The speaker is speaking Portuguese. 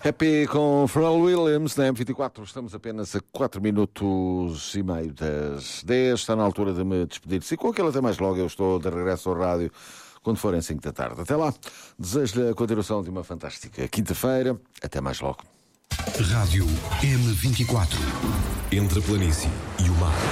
Happy com Pharrell Williams na M24. Estamos apenas a 4 minutos e meio das 10. Está na altura de me despedir-se. E com aquele até mais logo, eu estou de regresso ao rádio quando forem 5 da tarde. Até lá, desejo-lhe a continuação de uma fantástica quinta-feira. Até mais logo. Rádio M24. Entre a planície e o mar.